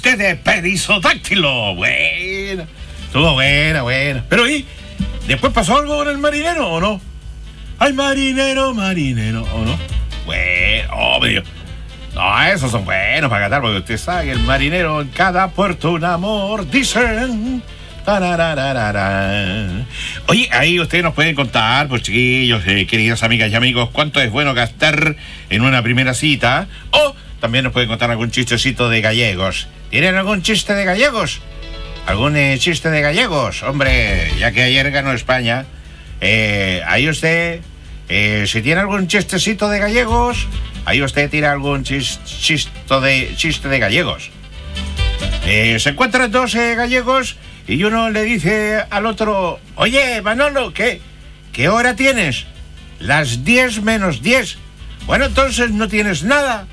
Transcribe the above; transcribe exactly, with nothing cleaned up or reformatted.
chiste de perisodáctilo. Bueno, estuvo buena, buena. Pero ¿y después pasó algo con el marinero o no? Ay, marinero, marinero, ¿o no? Bueno, obvio. No, esos son buenos para cantar, porque usted sabe que el marinero en cada puerto un amor, dicen. Tarararara. Oye, ahí ustedes nos pueden contar, pues chiquillos, eh, queridas amigas y amigos, cuánto es bueno gastar en una primera cita. O también nos pueden contar algún chistecito de gallegos. ¿Tienen algún chiste de gallegos? ¿Algún eh, chiste de gallegos? Hombre, ya que ayer ganó España, eh, ahí usted, eh, si tiene algún chistecito de gallegos, ahí usted tira algún chis, chisto de, chiste de gallegos. Eh, se encuentran dos eh, gallegos y uno le dice al otro: oye, Manolo, ¿qué, ¿qué hora tienes? Las diez menos diez. Bueno, entonces no tienes nada.